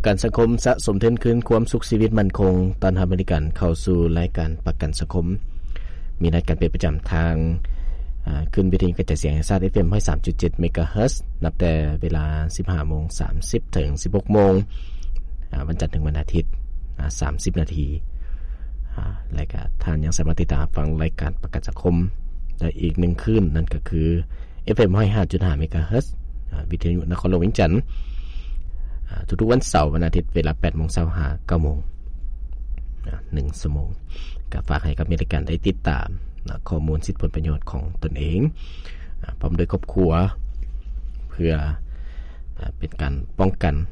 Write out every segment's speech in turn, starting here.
ประกันสังคมสะสมทุนคืนความสุขชีวิตมั่นคงตอนทำบริการเข้าสู่รายการประกันสังคมมีรายการเป็นประจำทางขึ้นวิทยุกระจายเสียงแห่งชาติ FM 103.7 เมกะเฮิรตซ์นับแต่เวลา 15:30 ถึง 16:00 นวันจันทร์ถึงวันอาทิตย์30 นาทีรายการท่านยังสามารถติดตามฟังรายการประกันสังคมได้อีก1คืนนั่นก็คือ FM 105.5 เมกะเฮิรตซ์วิทยุนครหลวงเวียงจันทน์ทุกๆวันเสาร์วันอาทิตย์เวลา 8:00 น. ถึง 9:00 น. 1 ชั่วโมงก็ฝากให้กับรายการได้ติดตามข้อมูลสิทธิผลประโยชน์ของตนเองพร้อมด้วยครอบครัวเพื่อเป็นการป้องกัน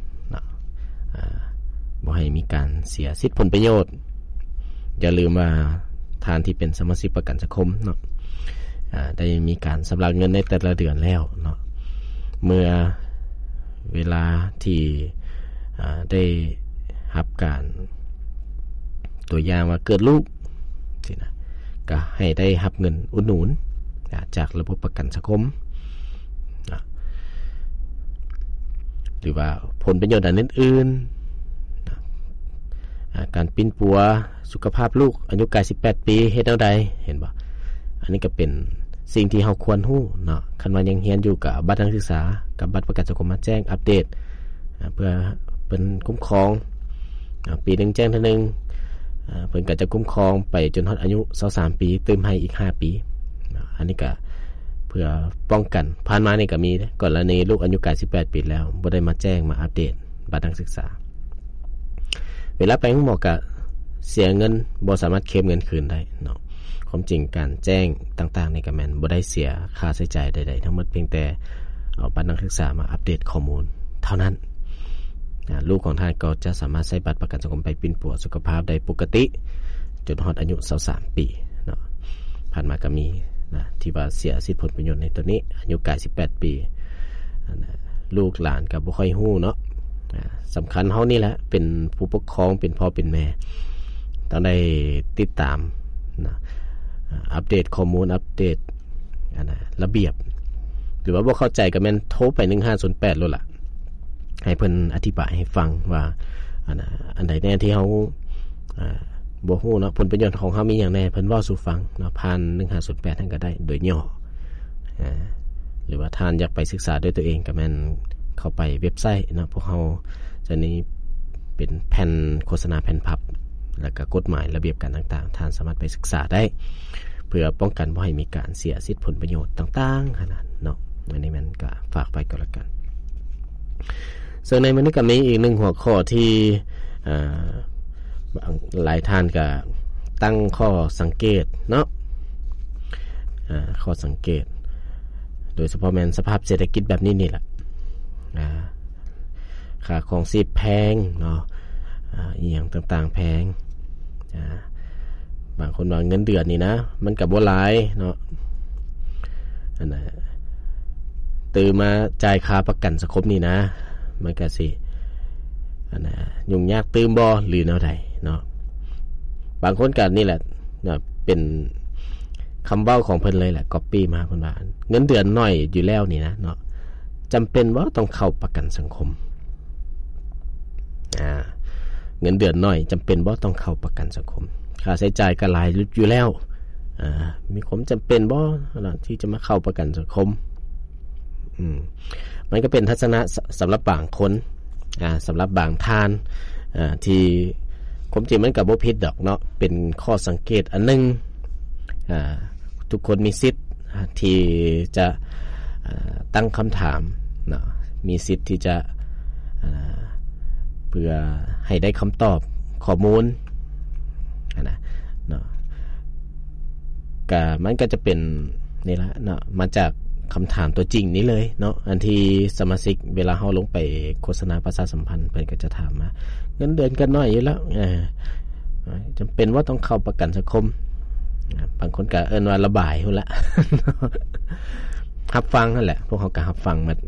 บ่ให้มีการเสียสิทธิผลประโยชน์อย่าลืมว่าทานที่เป็นสมาชิกประกันสังคมเนาะได้มีการชำระเงินในแต่ละเดือนแล้วเนาะเมื่อเวลาที่ได้รับการตัวอย่างว่าเกิดลูกสินะก็ให้ได้รับเงินอุดหนุนจากระบบประกันสังคมหรือว่าผลประโยชน์อันอื่นๆการปิ้นปัวสุขภาพลูกอายุ18 ปีเฮ็ดแนวใดเห็นบ่อันนี้ก็เป็นสิ่งที่เราควรรู้เนาะคันว่ายังเรียนอยู่กับบัตรนักศึกษากับบัตรประกันสังคมมาแจ้งอัปเดตเพื่อเป็นคุ้มครองปีนึงแจ้งเท่านึงเพิ่นก็จะคุ้มครองไปจนฮอดอายุ23 ปีเติมให้อีก5 ปีอันนี้ก็เพื่อป้องกันผ่านมานี่ก็มีกรณีลูกอายุ18 ปีแล้วบ่ได้มาแจ้งมาอัปเดตบัตรนักศึกษาเวลาไปโรงหมอก็เสียเงินบ่สามารถเคลมเงินคืนได้เนาะความจริงการแจ้งต่างๆในก็แม่นบ่ได้เสียค่าใช้จ่ายใดๆทั้งหมดเพียงแต่เอาบัตรนักศึกษามาอัปเดตข้อมูลเท่านั้นลูกของท่านก็จะสามารถใช้บัตรประกันสังคมไปปิ้นปัวสุขภาพได้ปกติจนฮอดอายุ23 ปีเนาะผ่านมาก็มีนะที่ว่าเสียสิทธิผลประโยชน์ในตัวนี้อายุ18 ปีลูกหลานก็บ่ค่อยฮู้เนาะสำคัญเฮานี่แหละเป็นผู้ปกครองเป็นพ่อเป็นแม่ต้องได้ติดตามนะอัปเดตข้อมูลอัปเดตระเบียบหรือว่าบ่เข้าใจก็แม่นโทรไป1508โลดล่ะให้เพิ่นอธิบายให้ฟังว่าอันใดแน่ที่เฮาบ่ฮู้เนาะผลประโยชน์ของเฮามีหยังแน่เพิ่นเว้าสู่ฟังเนาะผ่าน1508ท่านก็ได้โดยย่อหรือว่าท่านอยากไปศึกษาด้วยตัวเองก็แม่นเข้าไปเว็บไซต์เนาะพวกเฮาจะนี้เป็นแผ่นโฆษณาแผ่นพับแล้วก็กฎหมายระเบียบการต่างๆท่านสามารถไปศึกษาได้เพื่อป้องกันบ่ให้มีการเสียสิทธิผลประโยชน์ต่างๆขนาดเนาะอันนี้มันก็ฝากไปก็แล้วกันส่วนในมื้อนี้ก็มีอีก1หัวข้อที่หลายท่านก็ตั้งข้อสังเกตเนาะข้อสังเกตโดยเฉพาะแม่นสภาพเศรษฐกิจแบบนี้นี่แหละค่าของชีพแพงเนาะอีหยังต่างๆแพงบางคนว่าเงินเดือนนี่นะมันก็บ่หลายเนาะอันน่ะตื่นมาจ่ายค่าประกันสังคมนี่นะมันก็สิอันน่ะยุ่งยากตื่มบ่หรือแนวใดเนาะบางคนก็นี่แหละเนาะเป็นคำเว้าของเพิ่นเลยแหละก๊อปปี้มาเพิ่นว่าเงินเดือนน้อยอยู่แล้วนี่นะเนาะจำเป็นบ่ต้องเข้าประกันสังคมเงินเดือนน้อยจำเป็นบ่ต้องเข้าประกันสังคมค่าใช้จ่ายก็หลายอยู่แล้วมีความจำเป็นบ่ที่จะมาเข้าประกันสังคมมันก็เป็นทัศนะสำหรับบางคนสำหรับบางท่านที่ความจริงมันก็บ่ผิดดอกเนาะเป็นข้อสังเกตอันนึงทุกคนมีสิทธิ์ที่จะตั้งคำถามเนาะมีสิทธิ์ที่จะเพื่อให้ได้คำตอบข้อมูลนะเนาะก็มันก็จะเป็นนี่ละเนาะมาจากคำถามตัวจริงนี้เลยเนาะอันที่สมาชิกเวลาเฮาลงไปโฆษณาประชาสัมพันธ์เพิ่นก็จะถามมาเงินเดือนก็น้อยอยู่แล้วจำเป็นว่าต้องเข้าประกันสังคมบางคนก็เอิ้นว่าระบายพุ่นละ รับฟังนั่นแหละพวกเขาก็รับฟังหมด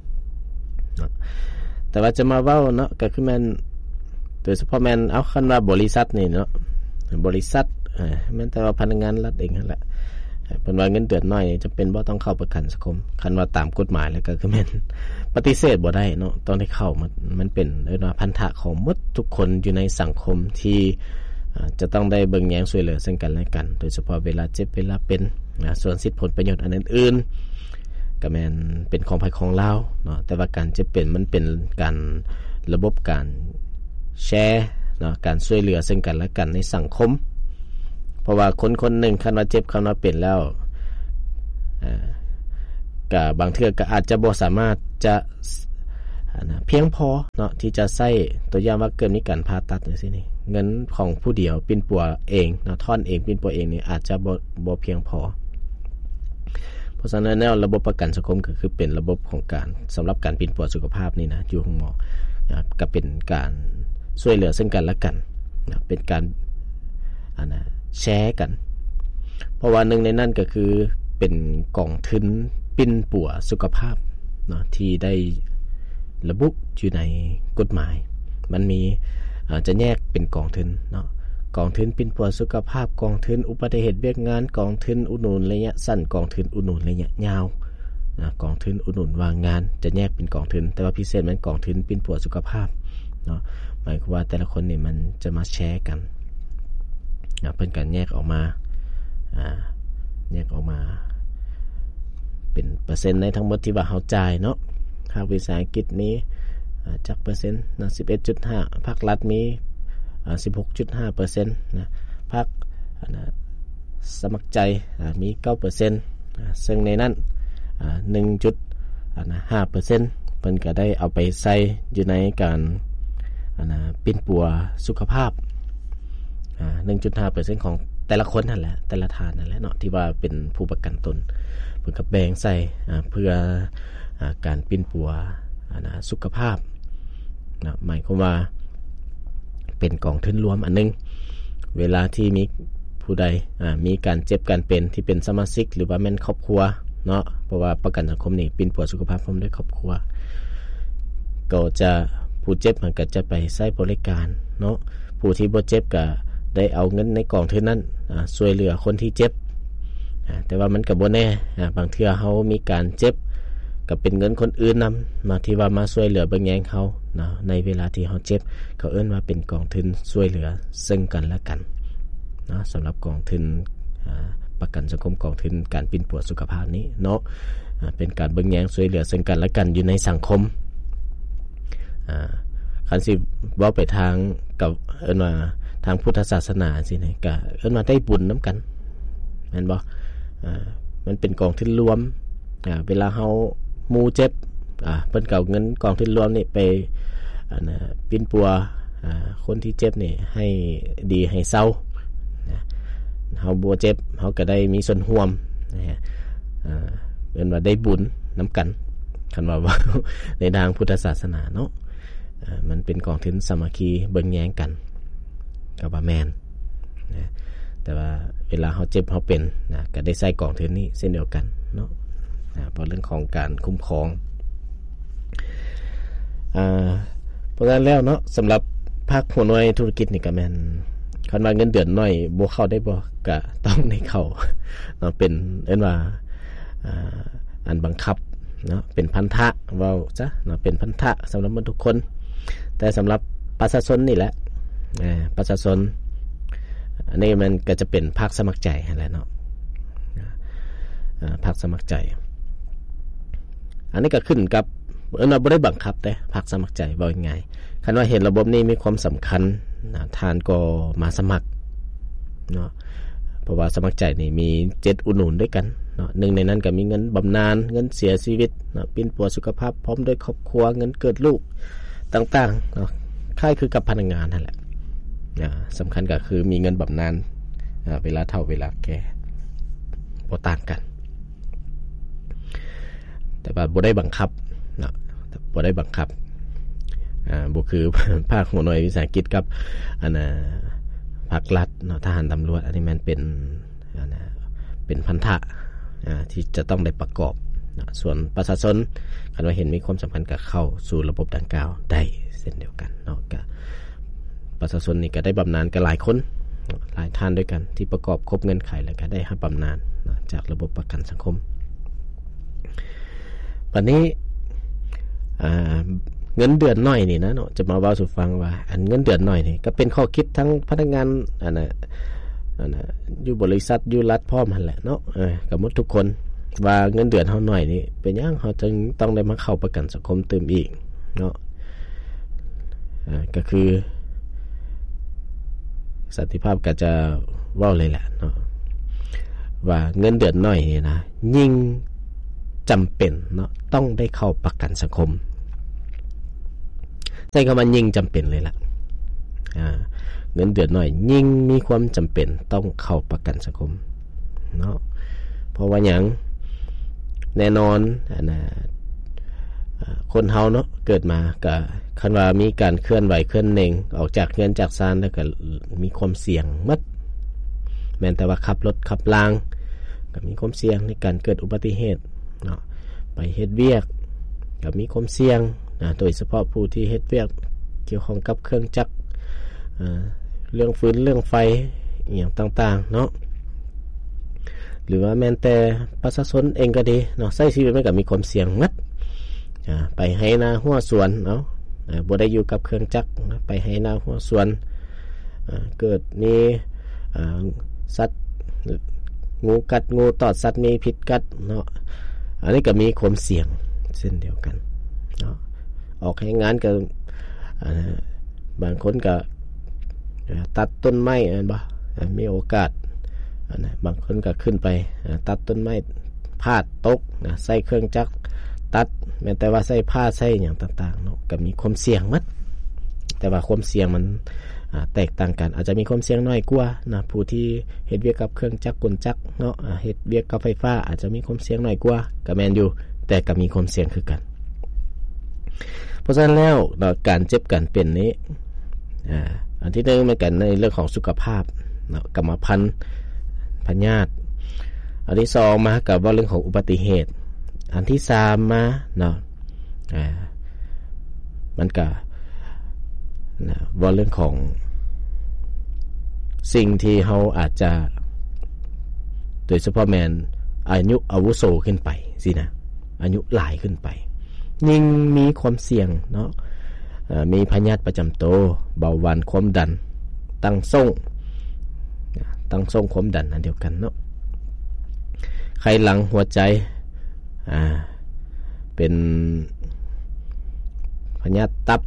แต่ว่าจะมาเว้าเนาะก็คือแม่นโดยเฉพาะแม่นเอาคันว่าบริษัทนี่เนาะบริษัทแม่นแต่ว่าพนักงานรัฐเองนั่นแหละเพิ่นว่าเงินเดือนน้อยนี่จำเป็นบ่ต้องเข้าประกันสังคมคันว่าตามกฎหมายแล้วก็คือแม่นปฏิเสธบ่ได้เนาะต้องได้เข้ามันเป็นว่าพันธะของหมดทุกคนอยู่ในสังคมที่จะต้องได้เบิ่งแยงช่วยเหลือซึ่งกันและกันโดยเฉพาะเวลาเจ็บเวลาเป็นส่วนสิทธิผลประโยชน์อันอื่นๆก็แม่นเป็นของภายของเราเนาะแต่ว่าการเจ็บเป็นมันเป็นการระบบการแชร์เนาะการช่วยเหลือซึ่งกันและกันในสังคมเพราะว่าคนๆนึงคันว่าเจ็บคันว่าเป็นแล้วก็บางเทื่อก็อาจจะบ่สามารถจะเพียงพอเนาะที่จะใช้ตัวอย่างว่าเกิดมีการผ่าตัดจังซี่นี่เงินของผู้เดียวปิ่นปัวเองเนาะท่อนเองปิ่นปัวเองนี่อาจจะบ่เพียงพอเพราะฉะนั้นแล้วระบบประกันสังคมก็คือเป็นระบบของการสำหรับการปิ่นปัวสุขภาพนี่นะอยู่ของหมอก็เป็นการช่วยเหลือซึ่งกันและกันนะเป็นการแชร์กันเพราะว่าหนึ่งในนั้นก็คือเป็นกองทุนปิ่นปัวสุขภาพเนาะที่ได้ระบุอยู่ในกฎหมายมันมีจะแยกเป็นกองทุนเนาะกองทุนปิ่นปัวสุขภาพกองทุนอุบัติเหตุเวียกงานกองทุนอุดหนุนระยะสั้นกองทุนอุดหนุนระยะยาวนะกองทุนอุดหนุนวางงานจะแยกเป็นกองทุนแต่ว่าพิเศษมันกองทุนปิ่นปัวสุขภาพเนาะหมายความว่าแต่ละคนนี่มันจะมาแชร์กันเพิ่นกันแยกออกมาเป็นเปอร์เซ็นต์ในทั้งหมดที่ว่าเฮาจ่ายเนาะภาควิสาหกิจมีจักเปอร์เซ็นต์นะ 11.5 ภาครัฐมี 16.5% นะภาคสมัครใจมี 9% ซึ่งในนั้น1.5% เพิ่นก็ได้เอาไปใส่อยู่ในการปิ่นปัวสุขภาพ1.5% ของแต่ละคนนั่นแหละแต่ละทานนั่นแหละเนาะที่ว่าเป็นผู้ประกันตนเพิ่นก็แบ่งใส่เพื่อการปิ่นปัวสุขภาพนะหมายความว่าเป็นกองทุนรวมอันนึงเวลาที่มีผู้ใดมีการเจ็บการเป็นที่เป็นสมาชิกหรือว่าแม่นครอบครัวเนาะเพราะว่าประกันสังคมนี่ปิ่นปัวสุขภาพพร้อมด้วยครอบครัวก็จะผู้เจ็บมันก็จะไปใช้บริการเนาะผู้ที่บ่เจ็บก็ได้เอาเงินในกองทุนนั้นช่วยเหลือคนที่เจ็บแต่ว่ามันก็บ่แน่บางเทื่อเฮามีการเจ็บก็เป็นเงินคนอื่นนำมาที่ว่ามาช่วยเหลือเบิ่งแยงเขานะในเวลาที่เฮาเจ็บเขาเอิ้นว่าเป็นกองทุนช่วยเหลือซึ่งกันและกันนะสำหรับกองทุนประกันสังคมกองทุนการปิ่นปัวสุขภาพนี้เนาะเป็นการเบิ่งแยงช่วยเหลือซึ่งกันและกันอยู่ในสังคมคันสิเว้าไปทางกับเอิ้นว่าทางพุทธศาสนาสินี่ก็เอิ้นว่าได้บุญนำกันแม่นบ่มันเป็นกองทุนรวมเวลาเฮาหมู่เจ็บเพิ่นก็เอาเงินกองทุนรวมนี่ไปปิ่นปัวคนที่เจ็บนี่ให้ดีให้เศร้านะเฮาบ่เจ็บเฮาก็ได้มีส่วนร่วมนะฮะเอิ้นว่าได้บุญนำกันคันว่าในทางพุทธศาสนาเนาะมันเป็นกองทุนสามัคคีเบิ่งแยงกันก็ว่าแม่นนะแต่ว่าเวลาเฮาเจ็บเฮาเป็นนะก็ได้ใช้กองทุนนี้เช่นเดียวกันเนาะเพราะเรื่องของการคุ้มครองเพราะฉะนั้นแล้วเนาะสำหรับภาคหัวหน่วยธุรกิจนี่ก็แม่นคันว่าเงินเดือนน้อยบ่เข้าได้บ่ก็ต้องได้เข้าเนาะเป็นเอิ้นว่าอันบังคับเนาะเป็นพันธะเว้าซะเนาะเป็นพันธะสำหรับทุกคนแต่สำหรับประชาชนนี่แหละประชาชนอันนี้มันก็จะเป็นภาคสมัครใจนั่นแหละเนาะภาคสมัครใจอันนี้ก็ขึ้นกับเราบ่ได้บังคับแต่ภาคสมัครใจว่ายังไงคันว่าเห็นระบบนี้มีความสำคัญทานก็มาสมัครเนาะเพราะว่าสมัครใจนี่มี7อุดหนุนด้วยกันเนาะหนึ่งในนั้นก็มีเงินบำนาญเงินเสียชีวิตเนาะปิ่นปัวสุขภาพพร้อมด้วยครอบครัวเงินเกิดลูกต่างๆเนาะคล้ายคือกับพนักงานนั่นแหละสำคัญก็คือมีเงินบำนาญเวลาเฒ่าเวลาแก่บ่ต่างกันแต่ว่าบ่ได้บังคับเนาะบ่ได้บังคับบ่คือภาคหัวหน่วยวิสาหกิจกับภาครัฐเนาะทหารตำรวจอันนี้มันเป็นพันธะที่จะต้องได้ประกอบนะส่วนประชาชนคันว่าเห็นมีความสำคัญกับเข้าสู่ระบบดังกล่าวได้เช่นเดียวกันเนาะก็ประชาชนนี่ก็ได้บำนาญกันหลายคนหลายท่านด้วยกันที่ประกอบครบเงื่อนไขแล้วก็ได้รับบำนาญจากระบบประกันสังคมวันนี้เงินเดือนน้อยนี่นะเนาะจะมาเว้าสู่ฟังว่าอันเงินเดือนน้อยนี่ก็เป็นข้อคิดทั้งพนักงานอยู่บริษัทอยู่รัฐพร้อมหั่นแหละเนาะก็หมดทุกคนว่าเงินเดือนเฮาน้อยนี่เป็นหยังเฮาจึงต้องได้มาเข้าประกันสังคมเติมอีกเนาะก็คือสันติภาพก็จะเว้าเลยแหละเนาะว่าเงินเดือนน้อยนี่นะยิ่งจำเป็นเนาะต้องได้เข้าประกันสังคมใช้คำว่ายิ่งจำเป็นเลยล่ะเงินเดือนน้อยยิ่งมีความจำเป็นต้องเข้าประกันสังคมเนาะเพราะว่าหยังแน่นอนคนเฮาเนาะเกิดมาก็คันว่ามีการเคลื่อนไหวเคลื่อนเน่งออกจากเรือนจากศาลแล้วก็มีความเสี่ยงหมดแม้แต่ว่าขับรถขับรางก็มีความเสี่ยงในการเกิดอุบัติเหตุเนาะไปเฮ็ดเวียกก็มีความเสี่ยงโดยเฉพาะผู้ที่เฮ็ดเวียกเกี่ยวข้องกับเครื่องจักรเรื่องฟืนเรื่องไฟอย่างต่างๆเนาะหรือว่าแม้แต่ประชาชนเองก็ดีเนาะใช้ชีวิตมันก็มีความเสี่ยงหมดไปให้นาหัวสวนเนาะบ่ได้อยู่กับเครื่องจักรไปให้นาหัวสวนเกิดมีสัตว์งูกัดงูตอดสัตว์มีพิษกัดเนาะอันนี้ก็มีความเสี่ยงเช่นเดียวกันเนาะออกให้งานก็บางคนก็ตัดต้นไม้บ่มีโอกาสบางคนก็ขึ้นไปตัดต้นไม้พาดตกใส่เครื่องจักรตัดแม้แต่ว่าใส่ผ้าใส่อย่างต่างๆเนาะก็มีความเสี่ยงหมดแต่ว่าความเสี่ยงมันแตกต่างกันอาจจะมีความเสี่ยงน้อยกว่านะผู้ที่เฮ็ดเวียกกับเครื่องจักรกลจักรเนาะเฮ็ดเวียกกับไฟฟ้าอาจจะมีความเสี่ยงน้อยกว่าก็แม่นอยู่แต่ก็มีความเสี่ยงคือกันเพราะฉะนั้นแล้วการเจ็บการเป็นนี้อันที่1มันกันในเรื่องของสุขภาพเนาะกรรมพันธุ์พยาธิอันที่2มากับว่าเรื่องของอุบัติเหตุอันที่3มาเนาะมันก็ว่าเรื่องของสิ่งที่เฮาอาจจะโดยเฉพาะแมนอายุอาวุโสขึ้นไปสินะอายุหลายขึ้นไปยิ่งมีความเสี่ยงเนาะมีพยาธิประจำตัวเบาหวานความดันตั้งส่งความดันอันเดียวกันเนาะไขหลังหัวใจเป็นพยาธิตับ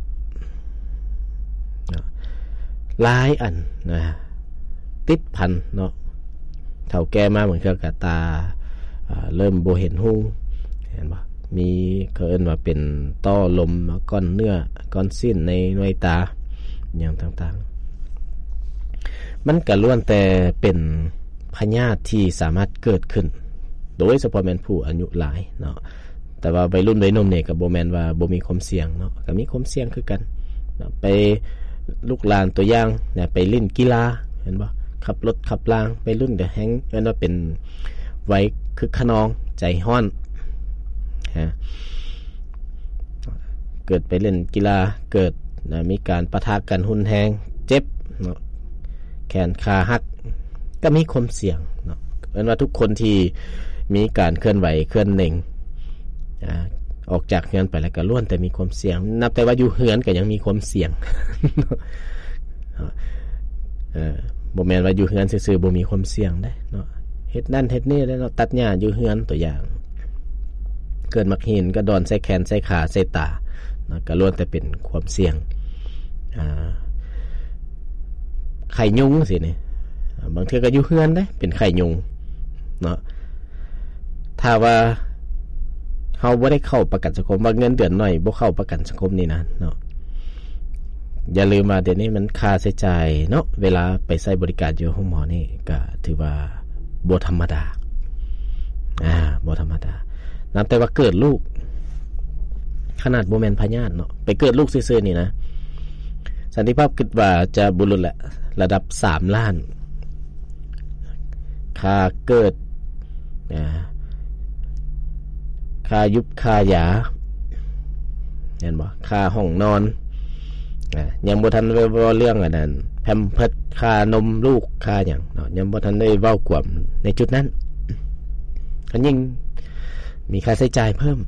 หลายอันนะติดพันเนาะเฒ่าแก่มาเหมือนกับตาเริ่มบ่เห็นหูเห็นบ่มีเขาเอิ้นว่าเป็นต้อลมก้อนเนื้อก้อนสิ้นในหน่วยตาอย่างต่างๆมันก็ล้วนแต่เป็นพยาธิที่สามารถเกิดขึ้นโดยเฉพาะแม่นผู้อายุหลายเนาะแต่ว่าวัยรุ่นวัยหนุ่มนี่ก็บ่แม่นว่าบ่มีความเสี่ยงเนาะก็มีความเสี่ยงคือกันไปลูกหลานตัวอย่างเนี่ยไปเล่นกีฬาเห็นบ่ขับรถขับรางไปรุ่นเดอะแฮงเอิ้นว่าเป็นไว้คึกขนองใจฮ้อนเกิดไปเล่นกีฬาเกิดมีการปะทะกันหุนแฮงเจ็บเนาะแขนขาหักก็มีความเสี่ยงเนาะเอิ้นว่าทุกคนที่มีการเคลื่อนไหวเคลื่อนเน่งออกจากเฮือนไปแล้วก็ล้วนแต่มีความเสี่ยงนับแต่ว่าอยู่เฮือนก็ยังมีความเสี่ยงบ่แม่นว่าอยู่เฮือนซื่อๆบ่มีความเสี่ยงได้เนาะเฮ็ดนั่นเฮ็ดนี่แล้วเนาะตัดหญ้าอยู่เฮือนตัวอย่างเกิดมักหินก็ดอนใส่แขนใส่ขาใส่ตาเนาะก็ล้วนแต่เป็นความเสี่ยงไข้ยุงสินี่บางเทื่อก็อยู่เฮือนได้เป็นไข้ยุงเนาะถ้าว่าเฮาบ่ได้เข้าประกันสังคมว่าเงินเดือนน้อยบ่เข้าประกันสังคมนี่นะเนาะอย่าลืมว่าเดี๋ยวนี้มันค่าใช้จ่ายเนาะเวลาไปใช้บริการอยู่ห้องหมอนี่ก็ถือว่าบ่ธรรมดาบ่ธรรมดานับแต่ว่าเกิดลูกขนาดบ่แม่นพยาธิเนาะไปเกิดลูกซื่อๆนี่นะสันติภาพคิดว่าจะบุรุษแหละระดับ3ล้านค่าเกิดค่ายุบค่ายาเห็นบ่ค่าห้องนอนยังบ่ทันได้เว้าเรื่องอันนั้นแพมเพิร์สค่านมลูกค่าหยังเนาะยังบ่ทันได้เว้ากวมในจุดนั้นก็ยิ่งมีค่าใช้จ่ายเพิ่ม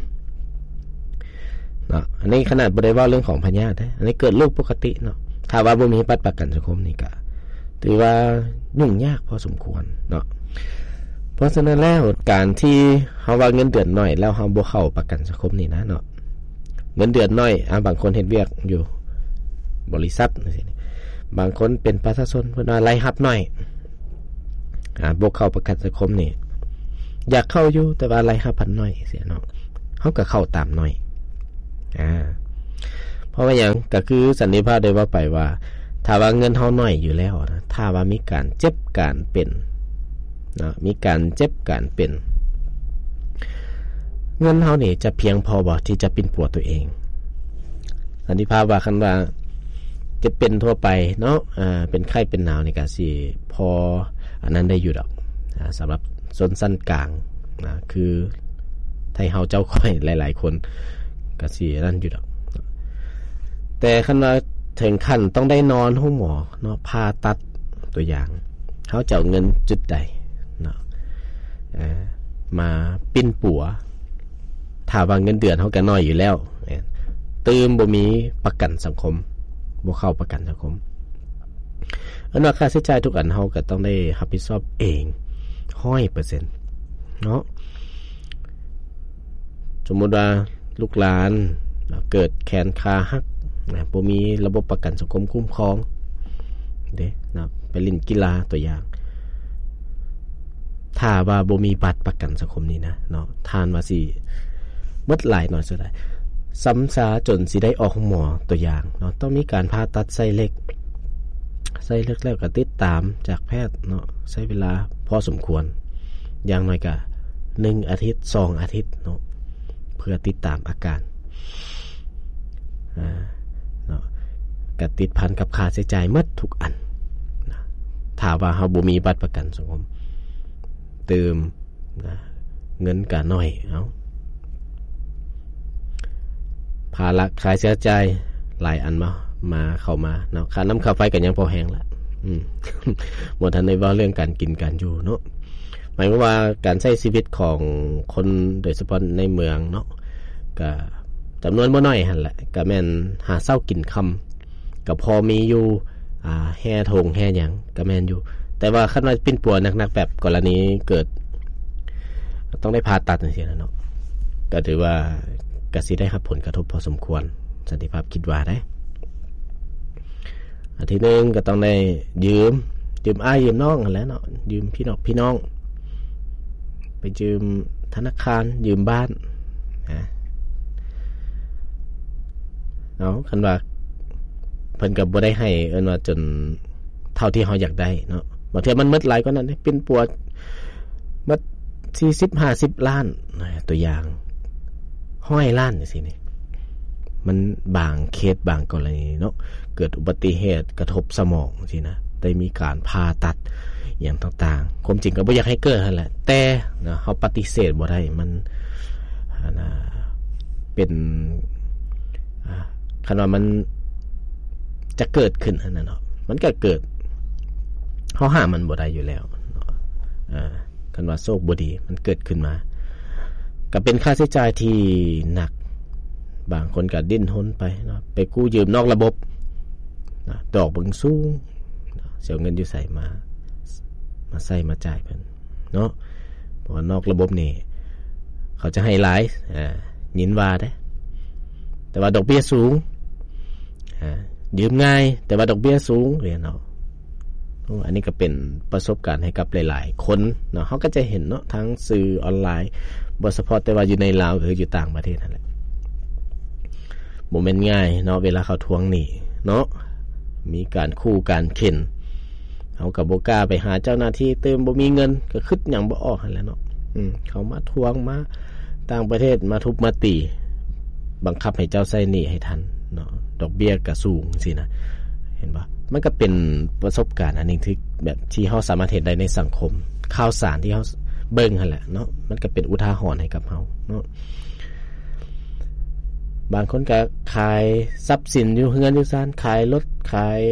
เนาะอันนี้ขนาดบ่ได้เว้าเรื่องของพยาธินะอันนี้เกิดลูกปกติเนาะถ้าว่าบ่มีบัตรประกันสังคมนี่ก็ถือว่ายุ่งยากพอสมควรเนาะเพราะฉะนั้นแล้วการที่เฮาว่าเงินเดือนน้อยแล้วเฮาบ่เข้าประกันสังคมนี่นะเนาะเงินเดือนน้อยบางคนเฮ็ดเวียกอยู่บริษัทจังซี่บางคนเป็นประชาชนเพิ่นว่ารายรับน้อยบ่เข้าประกันสังคมนี่อยากเข้าอยู่แต่ว่ารายรับพันน้อยเสียเนาะเฮาก็เข้าตามน้อยเพราะว่าหยังก็คือสันนิบาตได้ว่าไปว่าถ้าว่าเงินเฮาน้อยอยู่แล้วนะถ้าว่ามีการเจ็บการเป็นเนาะมีการเจ็บการเป็นเงินเฮานี่จะเพียงพอบ่ที่จะปิ่นปัวตัวเองสันนิภาพว่าคันว่าจะเป็นทั่วไปเนาะเป็นไข้เป็นหนาวนี่ก็สิพออันนั้นได้อยู่ดอกสำหรับชนชั้นกลางนะคือไทเฮาเจ้าค่อยหลายๆคนก็สินั่นอยู่ดอกแต่คันว่าถึงขั้นต้องได้นอนห้องหมอเนาะผ่าตัดตัวอย่างเฮาจะเอาเงินจุดใดเนาะมาปิ้นปัวถ้าว่าเงินเดือนเฮาก็น้อยอยู่แล้วตื่มบ่มีประกันสังคมบ่เข้าประกันสังคมอันว่าค่าใช้จ่ายทุกอันเฮาก็ต้องได้รับผิดชอบเอง 100% เนาะสมมุติว่าลูกหลานเกิดแขนขาหักบ่มีระบบประกันสังคมคุ้มครองเด้นะไปเล่นกีฬาตัวอย่างถ้าว่าบ่มีบัตรประกันสังคมนี่นะเนาะทานว่าสิหมดหลายหน่อยสุดได้ซ้ำซาจนสิได้ออกหมอตัวอย่างเนาะต้องมีการผ่าตัดไส้เล็กแล้วก็ติดตามจากแพทย์เนาะใช้เวลาพอสมควรอย่างน้อยก็1อาทิตย์2อาทิตย์เนาะเพื่อติดตามอาการเนาะก็ติดพันกับค่าใช้จ่ายหมดทุกอันนะถ้าว่าเฮาบ่มีบัตรประกันสังคมเติมนะเงินก็น้อยเอาภาระค่าใช้จ่ายหลายอันมาเข้ามาเนาะค่าน้ำค่าไฟก็ยังพอแฮงละบ่ทันได้เว้าเรื่องการกินการอยู่เนาะหมายความว่าการใช้ชีวิตของคนโดยเฉพาะในเมืองเนาะก็จำนวนบ่น้อยหั่นแหละก็แม่นหาเช้ากินค่ำก็พอมีอยู่แห่ทงแห่หยังก็แม่นอยู่แต่ว่าคันว่าปิ้นปัวหนักๆแบบกรณีเกิดต้องได้ผ่าตัดจังซี่นะเนาะก็ถือว่าก็สิได้รับผลกระทบพอสมควรสันติภาพคิดว่าได้อันที่นึงก็ต้องได้ยืมอ้ายยืมน้องนั่นแหละเนาะยืมพี่น้องไปยืมธนาคารยืมบ้านเอาคันว่าเพิ่นก็บ่ได้ให้เอิ้นว่าจนเท่าที่เฮาอยากได้เนาะบางเทื่อมันหมดหลายกว่านั้นเป็นปวดหมด40-50 ล้านตัวอย่าง100 ล้านจังซี่นี่มันบางเคสบางกรณีเนาะเกิดอุบัติเหตุกระทบสมองจังซี่นะได้มีการผ่าตัดอย่างต่างๆความจริงก็บ่อยากให้เกิดนั่นแหละแต่นะเฮาปฏิเสธบ่ได้มันเป็นคันว่ามันจะเกิดขึ้นนั่นเนาะมันก็เกิดเฮาห้ามมันบ่ได้อยู่แล้วคันว่าโชคบ่ดีมันเกิดขึ้นมาก็เป็นค่าใช้จ่ายที่หนักบางคนก็ดิ้นรนไปเนาะไปกู้ยืมนอกระบบนะดอกบึงสูงเสียเงินอยู่ใส่มาใส่มาจ่ายเพิ่นเนาะเพราะว่านอกระบบนี่เขาจะให้หลายยินว่าได้แต่ว่าดอกเบี้ยสูงยืมง่ายแต่ว่าดอกเบี้ยสูงเรียนเอาอันนี้ก็เป็นประสบการณ์ให้กับหลายๆคนเนาะเขาก็จะเห็นเนาะทั้งสื่อออนไลน์บ่เฉพาะแต่ว่าอยู่ในลาวหรืออยู่ต่างประเทศนั่นแหละบ่แม่นง่ายเนาะเวลาเขาทวงหนี้เนาะมีการคู่การเข็นเฮาก็บ่กล้าไปหาเจ้าหน้าที่เติมบ่มีเงินก็คิดหยังบ่ออกหั่นแหละเนาะเขามาทวงมาต่างประเทศมาทุบมาตีบังคับให้เจ้าใช้หนี้ให้ทันเนาะดอกเบี้ยก็สูงสินะเห็นบ่มันก็เป็นประสบการณ์อันนึงที่แบบที่เฮาสามารถเห็นได้ในสังคมข่าวสารที่เฮาเบิ่งหั่นแหละเนาะมันก็เป็นอุทาหรณ์ให้กับเฮาเนาะบางคนก็ขายทรัพย์สินอยู่เฮือนอยู่ซ่านขายรถขาย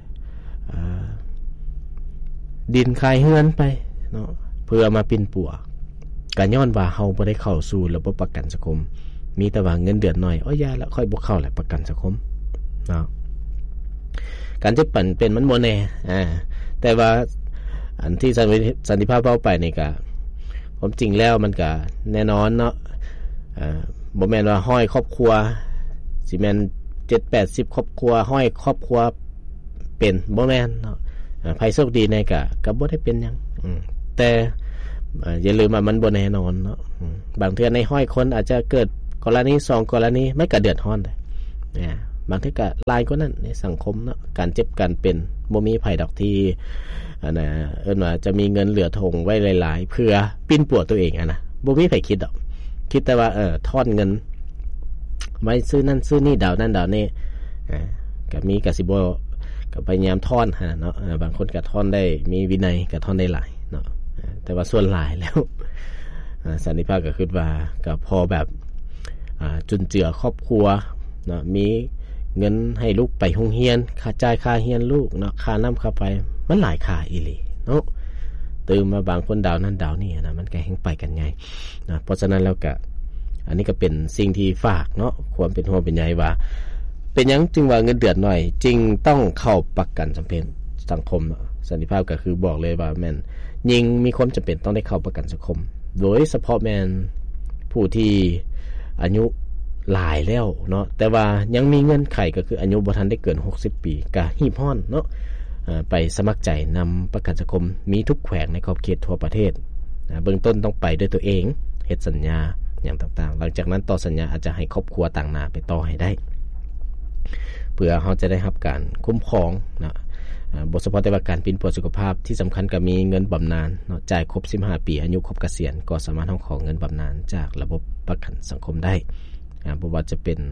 ดินขายเฮือนไปเนาะเพื่อมาปิ่นปัวก็ย้อนว่าเฮาบ่ได้เข้าสู่ระบบประกันสังคมมีแต่ว่าเงินเดือนน้อยอ้อยาแล้วค่อยบ่เข้าแหละประกันสังคมเนาะการจะปั่นเป็นมันบ่แน่แต่ว่าอันที่สันติภาพเว้าไปนี่ก็ผมจริงแล้วมันก็แน่นอนเนาะบ่แม่นว่าห้อยครอบครัวสิแม่น 7-80 ครอบครัวห้อยครอบครัวเป็นบ่แม่นเนาะไผโชคดีในก็บ่ได้เป็นหยังแต่อย่าลืมว่ามันบ่แน่นอนเนาะบางเทื่อในห้อยคนอาจจะเกิดกรณี2กรณีไม่ก็เดือดร้อนได้บางทีก็หลายกว่านั้นในสังคมเนาะการเจ็บการเป็นบ่มีไผดอกที่ว่าจะมีเงินเหลือทงไว้หลายๆเพื่อปิ้นป่วตัวเองนะบ่มีไผคิดดอกคิดแต่ว่าทอนเงินไว้ซื้อนั่นซื้อนี่ดาวนั่นดาวนี่ก็มีก็สิบ่ก็พยายามทอนเนาะบางคนก็ทอนได้มีวินัยก็ทอนได้หลายเนาะแต่ว่าส่วนหลายแล้วสันติภาพก็คิดว่าก็พอแบบจุนเจือครอบครัวเนาะมีเงินให้ลูกไปโรงเรียนค่าจ่ายค่าเรียนลูกเนาะค่าน้ำค่าไฟมันหลายค่าอีหลีเนาะตื่นมาบางคนดาวนั้นดาวนี่นะมันก็แห่งไปกันไงนะเพราะฉะนั้นแล้วก็อันนี้ก็เป็นสิ่งที่ฝากเนาะความเป็นห่วงเป็นใยว่าเป็นหยังจึงว่าเงินเดือนหน่อยจริงต้องเข้าประกันสังคมเนาะสันติภาพก็คือบอกเลยว่าแม่นยิ่งมีความจำเป็นต้องได้เข้าประกันสังคมโดยเฉพาะแม่นผู้ที่อายุหลายแล้วเนาะแต่ว่ายังมีเงื่อนไขก็คืออายุบ่ทันได้เกิน60ปีก็ฮีบฮ้อนเนาะไปสมัครใจนำประกันสังคมมีทุกแขวงในขอบเขตทั่วประเทศเบื้องต้นต้องไปด้วยตัวเองเฮ็ดสัญญาอย่างต่างๆหลังจากนั้นต่อสัญญาอาจจะให้ครอบครัวต่างหน้าไปต่อให้ได้เพื่อเขาจะได้รับการคุ้มครองนะบทเฉพาะแต่ว่าการปิ้นป่วยสุขภาพที่สำคัญก็มีเงินบำนาญเนาะจ่ายครบ15ปีอายุครบเกษียณก็สามารถขอเงินบำนาญจากระบบประกันสังคมได้บ่ว่าจะเป็น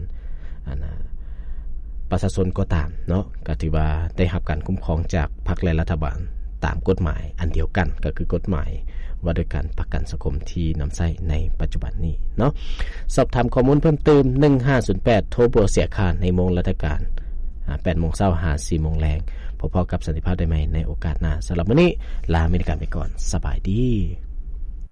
ประชาชนก็ตามเนาะก็ถือว่าได้รับการคุ้มครองจากพรรคและรัฐบาลตามกฎหมายอันเดียวกันก็คือกฎหมายว่าด้วยการประกันสังคมที่นำใช้ในปัจจุบันนี้เนาะสอบถามข้อมูลเพิ่มเติม1508โทรบ่เสียค่าในโมงราชการ8:00 นถึง 4:00 นพบกับสันติภาพได้ไหมในโอกาสหน้าสำหรับวันนี้ลาไปก่อนสบายดี